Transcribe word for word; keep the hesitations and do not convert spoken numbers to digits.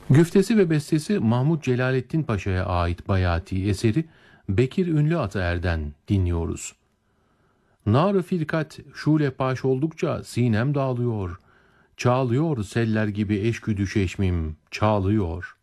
Güftesi ve bestesi Mahmut Celaleddin Paşa'ya ait Bayati eseri Bekir Ünlü Ataer'den dinliyoruz. Nar-ı firkat şule paş oldukça sinem dağılıyor, çağlıyor seller gibi eşküdü çeşmim, çağlıyor.